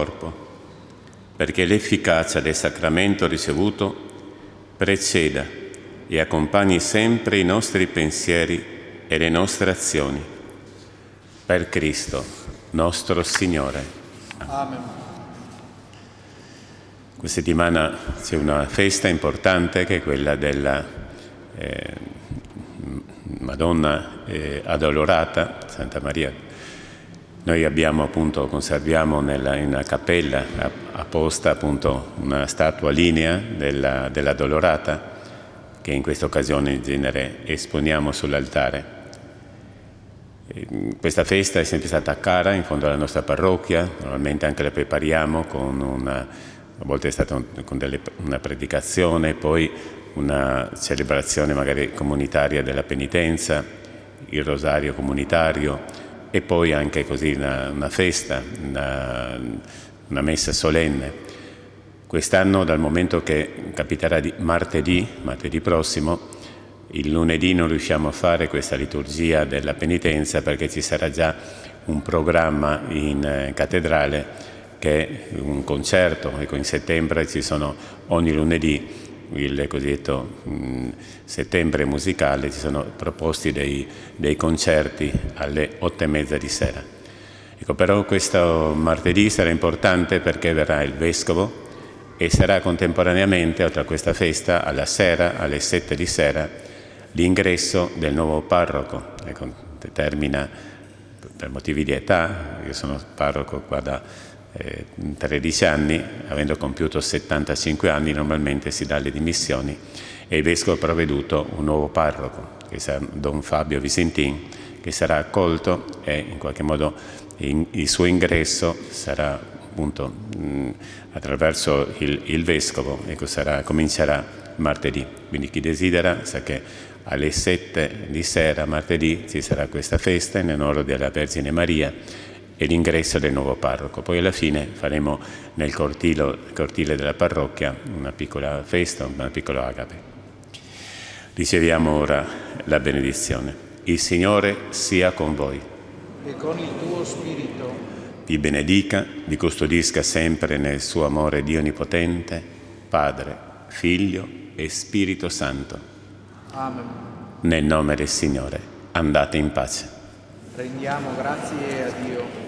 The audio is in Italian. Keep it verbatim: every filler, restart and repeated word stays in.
corpo, perché l'efficacia del sacramento ricevuto preceda e accompagni sempre i nostri pensieri e le nostre azioni. Per Cristo, nostro Signore. Amen. Questa settimana c'è una festa importante che è quella della eh, Madonna eh, Addolorata, Santa Maria. Noi abbiamo appunto, conserviamo nella, in una cappella apposta appunto una statua lignea della, dell'Addolorata, che in questa occasione in genere esponiamo sull'altare. Questa festa è sempre stata cara in fondo alla nostra parrocchia, normalmente anche la prepariamo con una, a volte è stata un, con delle, una predicazione, poi una celebrazione magari comunitaria della penitenza, il rosario comunitario e poi anche così una, una festa, una, una messa solenne. Quest'anno, dal momento che capiterà di martedì, martedì prossimo, il lunedì non riusciamo a fare questa liturgia della penitenza perché ci sarà già un programma in cattedrale che è un concerto. Ecco, in settembre ci sono ogni lunedì il cosiddetto mh, settembre musicale, ci sono proposti dei, dei concerti alle otto e mezza di sera. Ecco, però questo martedì sarà importante perché verrà il Vescovo e sarà contemporaneamente, oltre a questa festa, alla sera, alle sette di sera, l'ingresso del nuovo parroco. Ecco, determina per motivi di età, io sono parroco qua da eh, tredici anni, avendo compiuto settantacinque anni normalmente si dà le dimissioni e il Vescovo ha provveduto un nuovo parroco, che sarà Don Fabio Visentin, che sarà accolto e in qualche modo in, il suo ingresso sarà appunto mh, attraverso il, il Vescovo, ecco, sarà, comincerà martedì. Quindi chi desidera sa che alle sette di sera martedì ci sarà questa festa in onore della Vergine Maria e l'ingresso del nuovo parroco. Poi alla fine faremo nel cortile, cortile della parrocchia una piccola festa, una piccola agape. Riceviamo ora la benedizione. Il Signore sia con voi. E con il tuo spirito. Vi benedica, vi custodisca sempre nel suo amore Dio Onnipotente, Padre, Figlio e Spirito Santo. Amen. Nel nome del Signore, andate in pace. Rendiamo grazie a Dio.